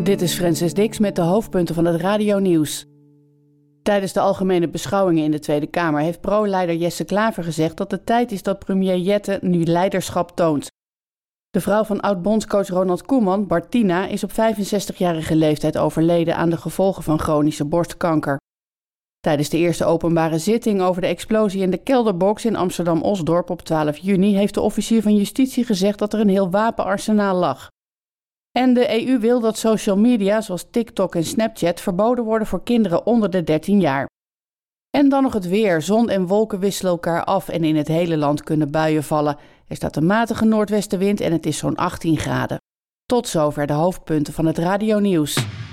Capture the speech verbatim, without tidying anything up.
Dit is Frances Dix met de hoofdpunten van het radionieuws. Tijdens de algemene beschouwingen in de Tweede Kamer heeft pro-leider Jesse Klaver gezegd dat het tijd is dat premier Jette nu leiderschap toont. De vrouw van oud-bondscoach Ronald Koeman, Bartina, is op vijfenzestigjarige leeftijd overleden aan de gevolgen van chronische borstkanker. Tijdens de eerste openbare zitting over de explosie in de kelderbox in Amsterdam-Osdorp op twaalf juni heeft de officier van justitie gezegd dat er een heel wapenarsenaal lag. En de E U wil dat social media zoals TikTok en Snapchat verboden worden voor kinderen onder de dertien jaar. En dan nog het weer. Zon en wolken wisselen elkaar af en in het hele land kunnen buien vallen. Er staat een matige noordwestenwind en het is zo'n achttien graden. Tot zover de hoofdpunten van het radionieuws.